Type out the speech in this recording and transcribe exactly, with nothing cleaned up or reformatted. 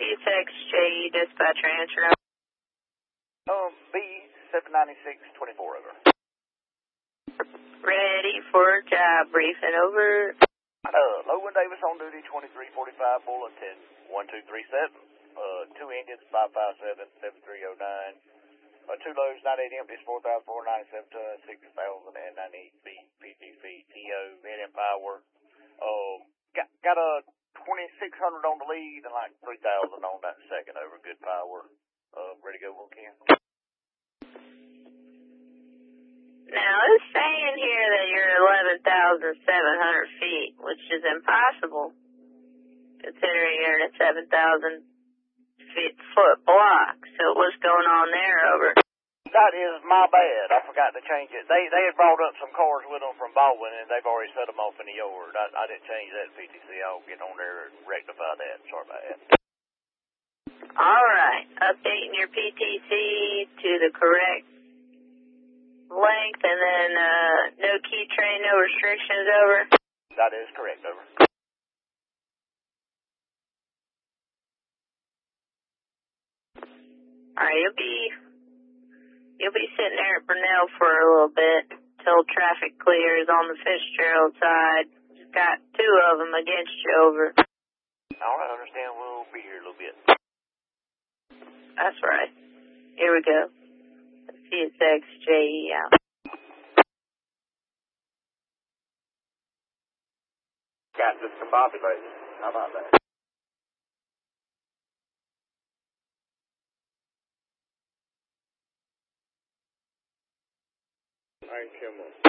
T X J E dispatcher answer. Um, B seven ninety-six twenty-four over. Ready for job briefing over. Uh, Logan Davis on duty, twenty-three forty-five, bulletin one two three seven. Uh, two engines, five five seven, seven three oh nine. Uh, two loads, ninety-eight empties, four thousand four hundred ninety-seven tons, six thousand ninety-eight feet, fifty feet, T O, minute power. Um, got, got a twenty-six hundred on the lead and like three thousand on that second over, good power. Uh, ready to go, Ken? Now, it's saying here that you're eleven thousand seven hundred feet, which is impossible, considering you're in a seven thousand foot block. So what's going on there, over? That is my bad. I forgot to change it. They they had brought up some cars with them from Baldwin, and they've already set them off in the yard. I, I didn't change that P T C. I'll get on there and rectify that. Sorry about that. All right. Updating your P T C to the correct length, and then uh, no key train, no restrictions, over? That is correct, over. All right, you'll be you'll be sitting there at Burnell for a little bit till traffic clears on the Fitzgerald side. Just got two of them against you, over. All right, I understand. We'll be here a little bit. That's right. Here we go. T X J E out. Got discombobulated. How about that? All right, come on.